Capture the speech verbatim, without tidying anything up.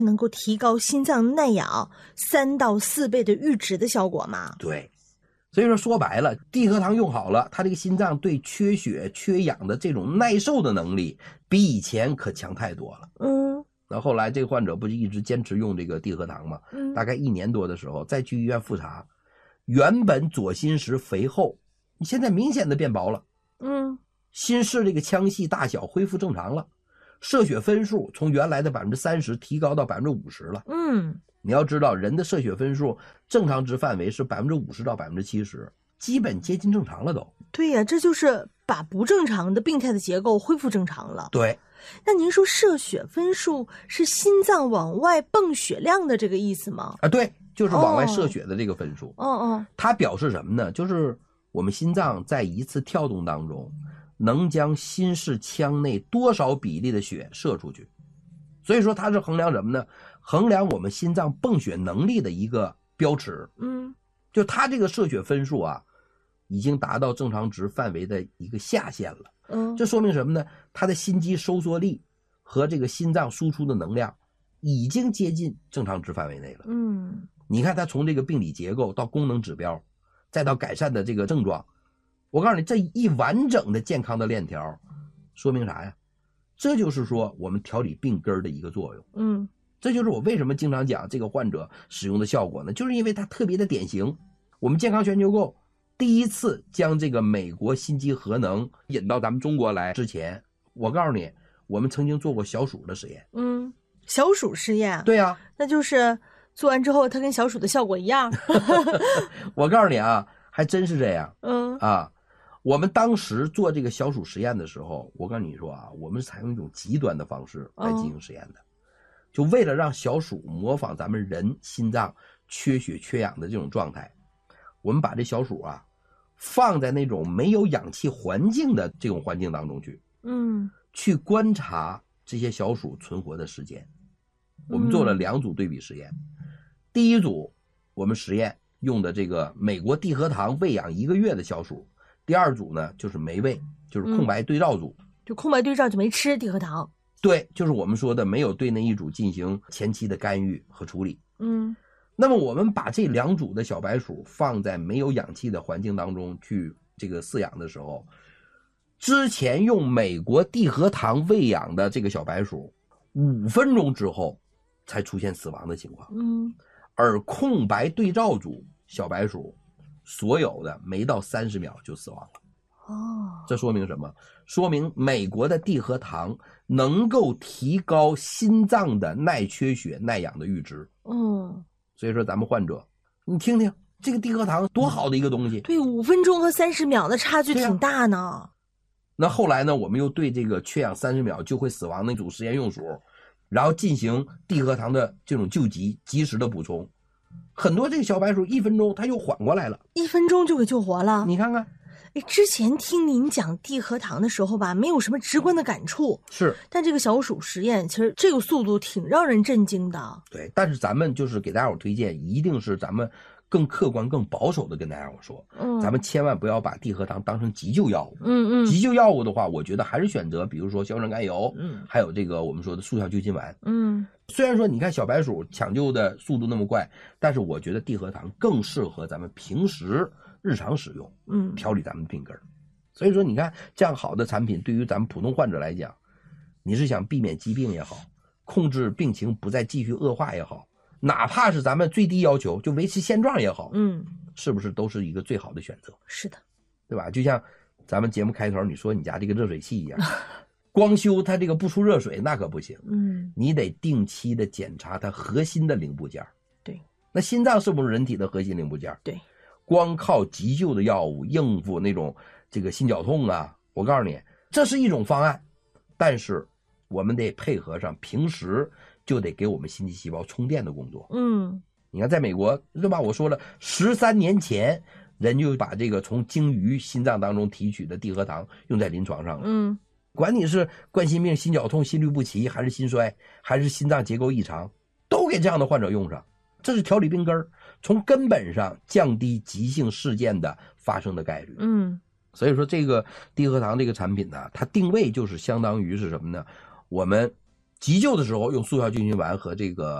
能够提高心脏耐氧三到四倍的阈值的效果吗？ 对，所以说说白了，地核糖用好了，它这个心脏对缺血缺氧的这种耐受的能力比以前可强太多了。 嗯， 那后来这个患者不是一直坚持用这个地核糖吗？ 嗯， 大概一年多的时候再去医院复查，原本左心室肥厚，你现在明显的变薄了。 嗯， 心室这个腔隙大小恢复正常了，射血分数从原来的 百分之三十 提高到 百分之五十 了。 嗯， 你要知道人的射血分数正常值范围是 百分之五十 到 百分之七十， 基本接近正常了都。 对呀，这就是把不正常的病态的结构恢复正常了。 对， 那您说射血分数是心脏往外泵血量的这个意思吗？ 啊，对，就是往外射血的这个分数。 哦哦， 它表示什么呢？就是我们心脏在一次跳动当中能将心室腔内多少比例的血射出去。所以说它是衡量什么呢？衡量我们心脏泵血能力的一个标尺。 嗯， 就它这个射血分数啊，已经达到正常值范围的一个下限了。 嗯， 这说明什么呢？它的心肌收缩力和这个心脏输出的能量已经接近正常值范围内了。 嗯， 你看它从这个病理结构到功能指标，再到改善的这个症状，我告诉你，这一完整的健康的链条，说明啥呀？这就是说我们调理病根的一个作用。 嗯， 这就是我为什么经常讲这个患者使用的效果呢？就是因为它特别的典型。我们健康全球购第一次将这个美国心肌核能引到咱们中国来之前，我告诉你，我们曾经做过小鼠的实验。 嗯，小鼠实验。 对呀， 那就是做完之后它跟小鼠的效果一样。 我告诉你啊，还真是这样。 嗯啊，我们当时做这个小鼠实验的时候，我跟你说啊，我们是采用一种极端的方式来进行实验的。哦，就为了让小鼠模仿咱们人心脏缺血缺氧的这种状态，我们把这小鼠啊放在那种没有氧气环境的这种环境当中去， 嗯， 去观察这些小鼠存活的时间。我们做了两组对比实验。嗯，第一组我们实验用的这个美国地核糖喂养一个月的小鼠，第二组呢就是没喂，就是空白对照组。 嗯，就空白对照就没吃地核糖。 对，就是我们说的没有对那一组进行前期的干预和处理。 嗯， 那么我们把这两组的小白鼠放在没有氧气的环境当中去这个饲养的时候，之前用美国地核糖喂养的这个小白鼠五分钟之后才出现死亡的情况。 嗯， 而空白对照组小白鼠所有的没到三十秒就死亡了。 哦， 这说明什么？说明美国的地核糖能够提高心脏的耐缺血耐氧的阈值。 嗯， 所以说咱们患者，你听听这个地核糖多好的一个东西。 对，五分钟和三十秒的差距挺大呢。啊， 那后来呢，我们又对这个缺氧三十秒就会死亡那组实验用鼠，然后进行地核糖的这种救急，及时的补充。很多这个小白鼠一分钟它又缓过来了， 一分钟就给救活了。 你看看。 哎，之前听您讲地核糖的时候吧，没有什么直观的感触。 是， 但这个小鼠实验，其实这个速度挺让人震惊的。 对，但是咱们就是给大家伙推荐，一定是咱们更客观、更保守的跟大家伙说， 嗯， 咱们千万不要把地核糖当成急救药物。 嗯嗯， 急救药物的话，我觉得还是选择，比如说硝酸甘油， 嗯， 还有这个我们说的速效救心丸。 嗯， 虽然说你看小白鼠抢救的速度那么快，但是我觉得地核糖更适合咱们平时日常使用， 嗯， 调理咱们的病根。所以说你看这样好的产品对于咱们普通患者来讲，你是想避免疾病也好，控制病情不再继续恶化也好，哪怕是咱们最低要求就维持现状也好， 嗯， 是不是都是一个最好的选择？ 是的， 对吧？就像咱们节目开头你说你家这个热水器一样，光修它这个不出热水那可不行， 嗯， 你得定期的检查它核心的零部件。 对， 那心脏是不是人体的核心零部件？ 对， 光靠急救的药物应付那种这个心绞痛啊，我告诉你这是一种方案，但是我们得配合上平时就得给我们心肌细胞充电的工作。 嗯， 你看在美国对吧，我说了十三年前人就把这个从鲸鱼心脏当中提取的地核糖用在临床上了。 嗯， 管你是冠心病、心绞痛、心律不齐，还是心衰，还是心脏结构异常，都给这样的患者用上。这是调理病根，从根本上降低急性事件的发生的概率。 嗯， 所以说这个地核糖这个产品呢，它定位就是相当于是什么呢？我们急救的时候用速效救心丸和这个